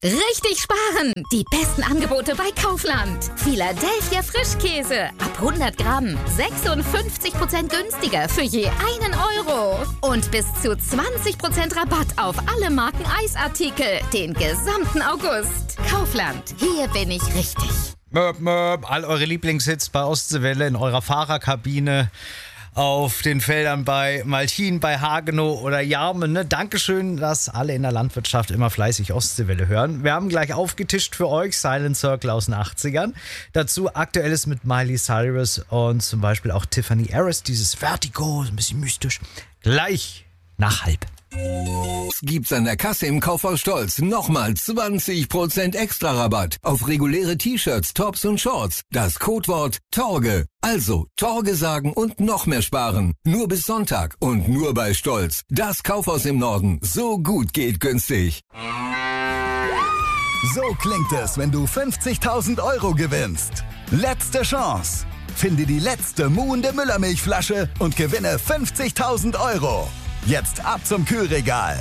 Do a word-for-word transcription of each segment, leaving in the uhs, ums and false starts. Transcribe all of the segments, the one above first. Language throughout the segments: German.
Richtig sparen! Die besten Angebote bei Kaufland. Philadelphia Frischkäse. Ab hundert Gramm. sechsundfünfzig Prozent günstiger für je einen Euro. Und bis zu zwanzig Prozent Rabatt auf alle Marken Eisartikel. Den gesamten August. Kaufland. Hier bin ich richtig. Möp, möp. All eure Lieblingshits bei Ostseewelle in eurer Fahrerkabine. Auf den Feldern bei Malchin, bei Hagenow oder Jarmen. Ne? Dankeschön, dass alle in der Landwirtschaft immer fleißig Ostseewelle hören. Wir haben gleich aufgetischt für euch Silent Circle aus den achtzigern. Dazu Aktuelles mit Miley Cyrus und zum Beispiel auch Tiffany Harris. Dieses Vertigo, ein bisschen mystisch. Gleich nach halb. Gibt's an der Kasse im Kaufhaus Stolz nochmal zwanzig Prozent extra Rabatt auf reguläre T-Shirts, Tops und Shorts. Das Codewort Torge. Also Torge sagen und noch mehr sparen. Nur bis Sonntag und nur bei Stolz. Das Kaufhaus im Norden. So gut geht günstig. So klingt es, wenn du fünfzigtausend Euro gewinnst. Letzte Chance. Finde die letzte muhende Müllermilchflasche und gewinne fünfzigtausend Euro. Jetzt ab zum Kühlregal.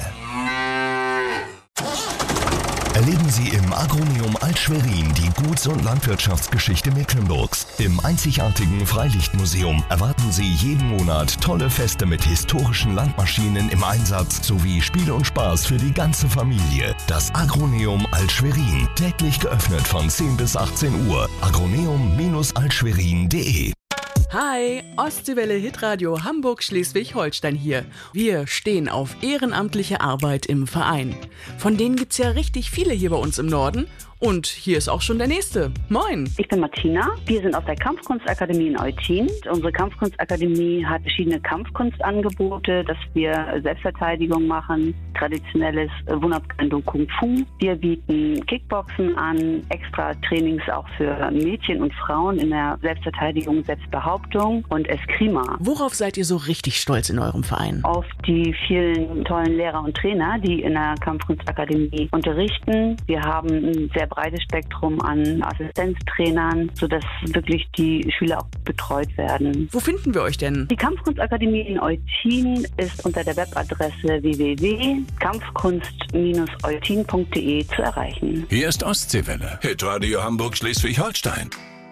Erleben Sie im Agroneum Alt-Schwerin die Guts- und Landwirtschaftsgeschichte Mecklenburgs. Im einzigartigen Freilichtmuseum erwarten Sie jeden Monat tolle Feste mit historischen Landmaschinen im Einsatz sowie Spiele und Spaß für die ganze Familie. Das Agroneum Alt-Schwerin, täglich geöffnet von zehn bis achtzehn Uhr. agroneum Altschwerin punkt de. Hi, Ostseewelle Hitradio Hamburg-Schleswig-Holstein hier. Wir stehen auf ehrenamtliche Arbeit im Verein. Von denen gibt's ja richtig viele hier bei uns im Norden. Und hier ist auch schon der Nächste. Moin. Ich bin Martina. Wir sind aus der Kampfkunstakademie in Eutin. Unsere Kampfkunstakademie hat verschiedene Kampfkunstangebote, dass wir Selbstverteidigung machen, traditionelles Wunderkendo Kung Fu. Wir bieten Kickboxen an, extra Trainings auch für Mädchen und Frauen in der Selbstverteidigung, Selbstbehauptung und Eskrima. Worauf seid ihr so richtig stolz in eurem Verein? Auf die vielen tollen Lehrer und Trainer, die in der Kampfkunstakademie unterrichten. Wir haben ein sehr breites Spektrum an Assistenztrainern, sodass wirklich die Schüler auch betreut werden. Wo finden wir euch denn? Die Kampfkunstakademie in Eutin ist unter der Webadresse w w w punkt kampfkunst eutin punkt de zu erreichen. Hier ist Ostseewelle, Hitradio Hamburg-Schleswig-Holstein.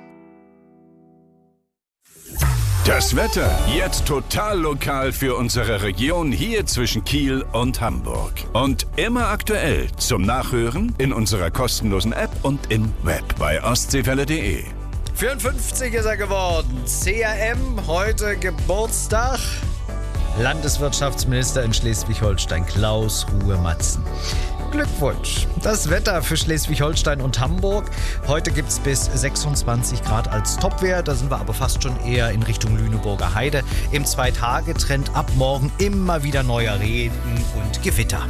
Das Wetter jetzt total lokal für unsere Region hier zwischen Kiel und Hamburg. Und immer aktuell zum Nachhören in unserer kostenlosen App und im Web bei ostseewelle punkt de. vierundfünfzig ist er geworden. C R M, heute Geburtstag. Landeswirtschaftsminister in Schleswig-Holstein, Klaus Ruhe-Matzen. Glückwunsch. Das Wetter für Schleswig-Holstein und Hamburg. Heute gibt es bis sechsundzwanzig Grad als Topwert. Da sind wir aber fast schon eher in Richtung Lüneburger Heide. Im Zwei-Tage-Trend ab morgen immer wieder neuer Regen und Gewitter.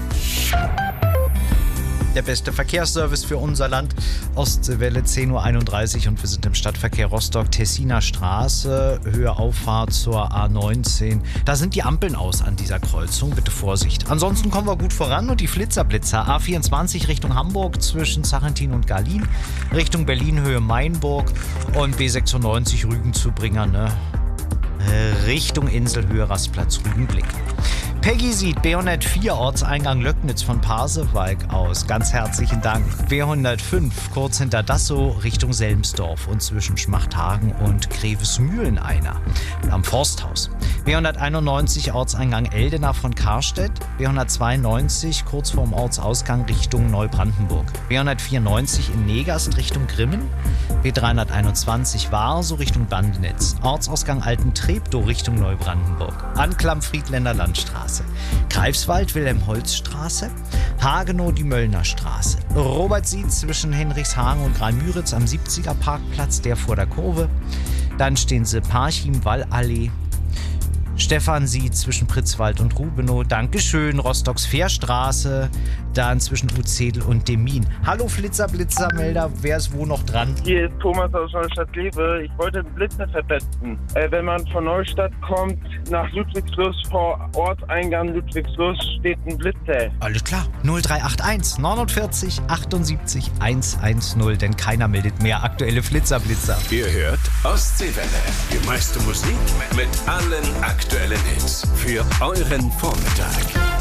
Der beste Verkehrsservice für unser Land. Ostseewelle zehn Uhr einunddreißig und wir sind im Stadtverkehr Rostock-Tessiner Straße, Höhe Auffahrt zur A neunzehn. Da sind die Ampeln aus an dieser Kreuzung, bitte Vorsicht. Ansonsten kommen wir gut voran und die Flitzerblitzer. A vierundzwanzig Richtung Hamburg zwischen Sarrentin und Garlin, Richtung Berlin Höhe Mainburg und B sechsundneunzig Rügen zu Bringern, ne? Richtung Inselhöhe Rastplatz Rügenblick. Peggy sieht B hundertvier Ortseingang Löcknitz von Pasewalk aus. Ganz herzlichen Dank. B hundertfünf kurz hinter Dassow Richtung Selmsdorf und zwischen Schmachthagen und Grevesmühlen einer. Am Forsthaus. B hunderteinundneunzig Ortseingang Eldena von Karstedt. B hundertzweiundneunzig kurz vorm Ortsausgang Richtung Neubrandenburg. B hundertvierundneunzig in Negast Richtung Grimmen. B dreihunderteinundzwanzig Warso Richtung Bandenitz. Ortsausgang Alten-Treptow Richtung Neubrandenburg. Anklam Friedländer Landstraße. Greifswald Wilhelm-Holz-Straße. Hagenow die Möllner Straße. Robert sieht zwischen Henrichshagen und Graal-Müritz am siebziger Parkplatz, der vor der Kurve. Dann stehen sie Parchim-Wallallee. Stefan sieht zwischen Pritzwald und Rubenow. Dankeschön, Rostocks Fährstraße. Dann zwischen Uzedel und Demin. Hallo Flitzer-Blitzermelder, wer ist wo noch dran? Hier ist Thomas aus Neustadt-Lewe. Ich wollte einen Blitzer vertesten. Äh, wenn man von Neustadt kommt nach Ludwigslust, vor Ortseingang Ludwigslust steht ein Blitzer. Alles klar. null drei acht eins neunundvierzig achtundsiebzig hundertzehn, denn keiner meldet mehr aktuelle Flitzer-Blitzer. Ihr hört Ostseewelle. Die meiste Musik mit allen aktuellen Hits für euren Vormittag.